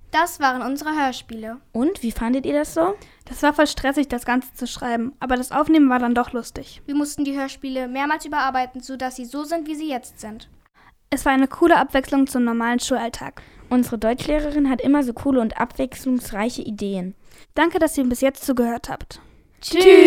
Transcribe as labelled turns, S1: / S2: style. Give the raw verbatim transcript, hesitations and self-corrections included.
S1: Das waren unsere Hörspiele.
S2: Und, wie fandet ihr das so?
S3: Das war voll stressig, das Ganze zu schreiben, aber das Aufnehmen war dann doch lustig.
S1: Wir mussten die Hörspiele mehrmals überarbeiten, sodass sie so sind, wie sie jetzt sind.
S3: Es war eine coole Abwechslung zum normalen Schulalltag.
S2: Unsere Deutschlehrerin hat immer so coole und abwechslungsreiche Ideen.
S3: Danke, dass ihr bis jetzt zugehört habt.
S1: Tschüss!